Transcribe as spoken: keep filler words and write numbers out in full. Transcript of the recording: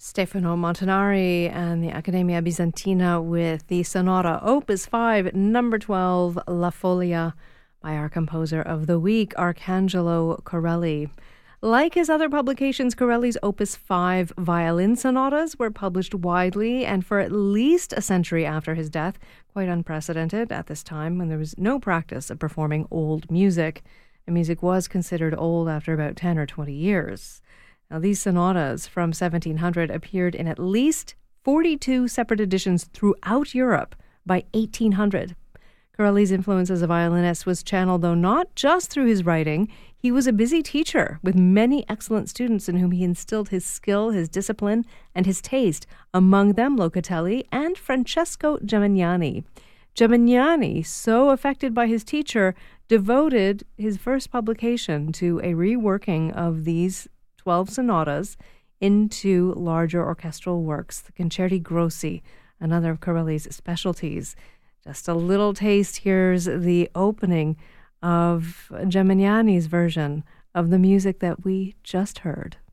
Stefano Montanari and the Accademia Bizantina with the Sonata Opus five, number twelve, La Folia, by our composer of the week, Arcangelo Corelli. Like his other publications, Corelli's Opus five violin sonatas were published widely and for at least a century after his death, quite unprecedented at this time when there was no practice of performing old music. And music was considered old after about ten or twenty years. Now, these sonatas from seventeen hundred appeared in at least forty-two separate editions throughout Europe by eighteen hundred. Corelli's influence as a violinist was channeled, though, not just through his writing. He was a busy teacher with many excellent students in whom he instilled his skill, his discipline, and his taste, among them Locatelli and Francesco Gemignani. Gemignani, so affected by his teacher, devoted his first publication to a reworking of these twelve sonatas into larger orchestral works, the Concerti Grossi, another of Corelli's specialties. Just a little taste. Here's the opening of Gemignani's version of the music that we just heard.